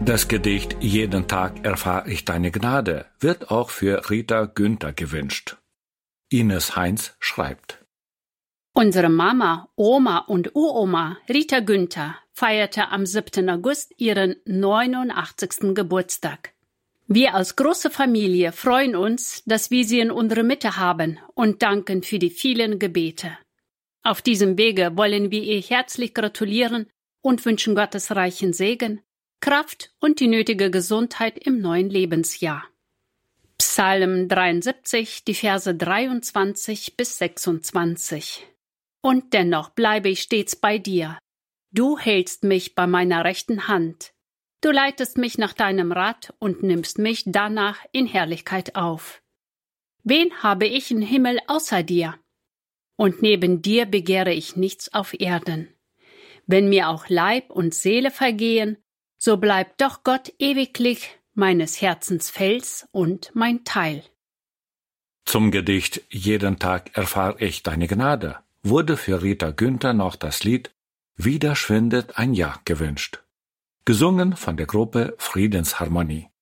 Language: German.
Das Gedicht »Jeden Tag erfahre ich deine Gnade« wird auch für Rita Günther gewünscht. Ines Heinz schreibt: Unsere Mama, Oma und Uroma Rita Günther feierte am 7. August ihren 89. Geburtstag. Wir als große Familie freuen uns, dass wir sie in unserer Mitte haben und danken für die vielen Gebete. Auf diesem Wege wollen wir ihr herzlich gratulieren und wünschen Gottes reichen Segen, Kraft und die nötige Gesundheit im neuen Lebensjahr. Psalm 73, die Verse 23 bis 26. Und dennoch bleibe ich stets bei dir. Du hältst mich bei meiner rechten Hand. Du leitest mich nach deinem Rat und nimmst mich danach in Herrlichkeit auf. Wen habe ich im Himmel außer dir? Und neben dir begehre ich nichts auf Erden. Wenn mir auch Leib und Seele vergehen, so bleibt doch Gott ewiglich meines Herzens Fels und mein Teil. Zum Gedicht »Jeden Tag erfahre ich deine Gnade« wurde für Rita Günther noch das Lied »Wieder schwindet ein Jahr« gewünscht. Gesungen von der Gruppe Friedensharmonie.